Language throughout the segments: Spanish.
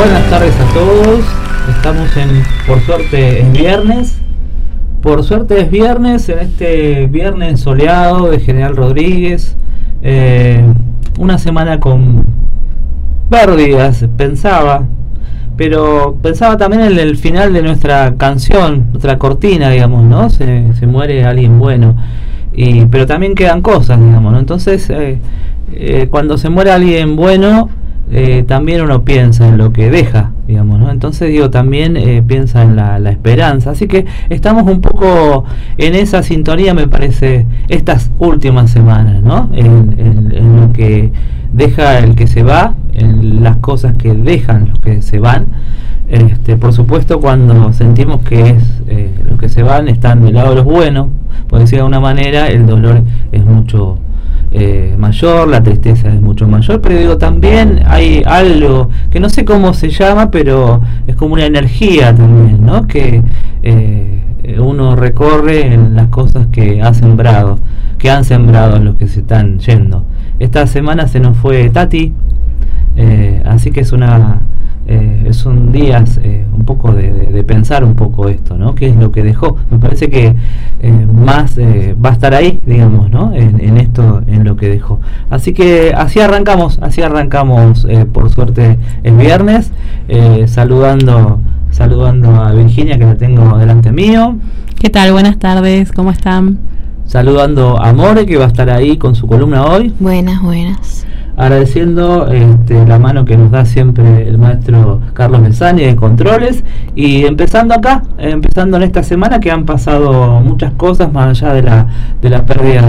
Buenas tardes a todos. Estamos por suerte es viernes. Por suerte es viernes, en este viernes soleado de General Rodríguez. Una semana con pérdidas, pero pensaba también en el final de nuestra canción, nuestra cortina, digamos, ¿no? Se muere alguien bueno, pero también quedan cosas, digamos, ¿no? Entonces, cuando se muere alguien bueno, también uno piensa en lo que deja, digamos, ¿no? Entonces también piensa en la esperanza. Así que estamos un poco en esa sintonía, me parece, estas últimas semanas, ¿no? En lo que deja el que se va, en las cosas que dejan los que se van. Por supuesto, cuando sentimos que los que se van están del lado de los buenos, por decir de alguna manera, el dolor es mucho mayor, la tristeza es mucho mayor, pero también hay algo que no sé cómo se llama, pero es como una energía también, ¿no? Que uno recorre en las cosas que han sembrado en los que se están yendo. Esta semana se nos fue Tati, así que son días un poco de pensar un poco esto, ¿no? ¿Qué es lo que dejó? Me parece que más va a estar ahí, digamos, ¿no? En esto, en lo que dejó. Así que así arrancamos, por suerte es viernes, saludando a Virginia, que la tengo delante mío. ¿Qué tal? Buenas tardes, ¿cómo están? Saludando a More, que va a estar ahí con su columna hoy. Buenas. Agradeciendo la mano que nos da siempre el maestro Carlos Mesani de Controles, y empezando en esta semana que han pasado muchas cosas más allá de la pérdida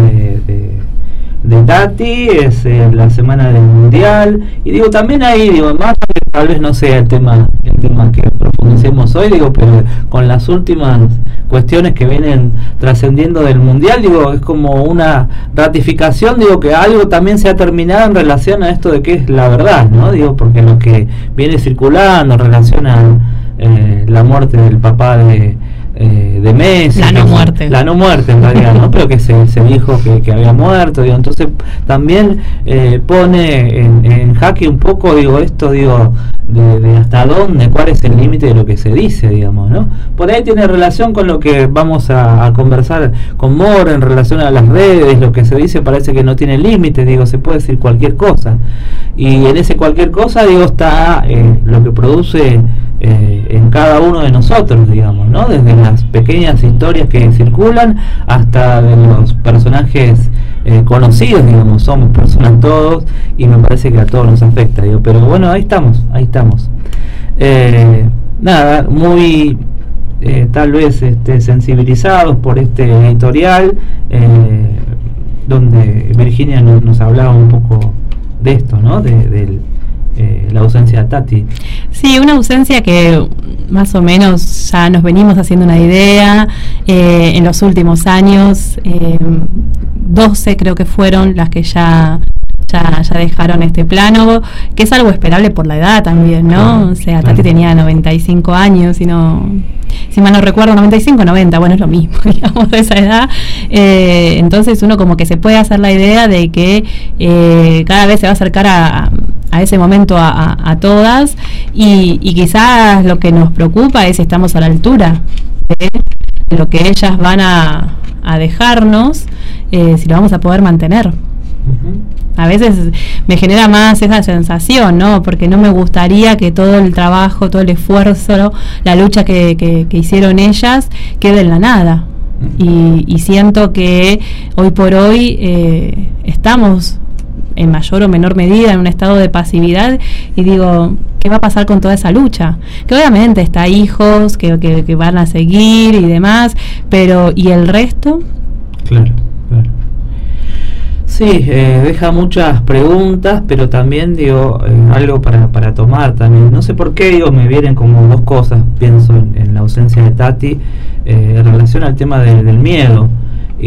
de Tati. Es la semana del Mundial, y también ahí más que tal vez no sea el tema que profundicemos hoy, pero con las últimas cuestiones que vienen trascendiendo del Mundial, es como una ratificación, que algo también se ha terminado en relación a esto de que es la verdad, ¿no? Porque lo que viene circulando en relación a la muerte del papá de Messi, la no muerte en realidad, ¿no? Pero que se dijo que había muerto, entonces también pone en jaque un poco, esto, de hasta dónde, cuál es el límite de lo que se dice, digamos, ¿no? Por ahí tiene relación con lo que vamos a conversar con More en relación a las redes. Lo que se dice parece que no tiene límite, se puede decir cualquier cosa, y en ese cualquier cosa, está lo que produce en cada uno de nosotros, digamos, ¿no? Desde las pequeñas historias que circulan hasta de los personajes conocidos, somos personas todos, y me parece que a todos nos afecta, pero bueno, ahí estamos. Nada, muy tal vez sensibilizados por este editorial, donde Virginia nos hablaba un poco de esto, ¿no? De la ausencia de Tati. Sí, una ausencia que más o menos ya nos venimos haciendo una idea en los últimos años. 12 creo que fueron las que ya dejaron este plano, que es algo esperable por la edad también, ¿no? O sea, Tati tenía 95 años, si mal no recuerdo, 95, 90, bueno, es lo mismo, digamos, de esa edad. Entonces uno como que se puede hacer la idea de que cada vez se va a acercar a ese momento a todas, y quizás lo que nos preocupa es si estamos a la altura de lo que ellas van a dejarnos, si lo vamos a poder mantener. A veces me genera más esa sensación, ¿no? Porque no me gustaría que todo el trabajo, todo el esfuerzo, la lucha que hicieron ellas quede en la nada. Y siento que hoy por hoy estamos en mayor o menor medida en un estado de pasividad, y ¿qué va a pasar con toda esa lucha? Que obviamente está hijos que van a seguir y demás, pero ¿y el resto? Claro. Sí, deja muchas preguntas, pero también algo para tomar también. No sé por qué me vienen como dos cosas, pienso en la ausencia de Tati, en relación al tema del miedo.